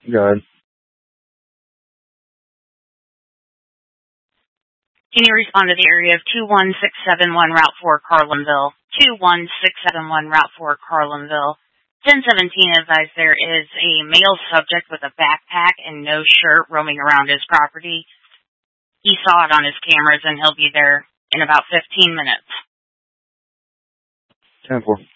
Go ahead. Can you respond to the area of 21671 Route 4 Carlinville? 21671 Route 4 Carlinville. 1017 advised there is a male subject with a backpack and no shirt roaming around his property. He saw it on his cameras and he'll be there in about 15 minutes. 10-4.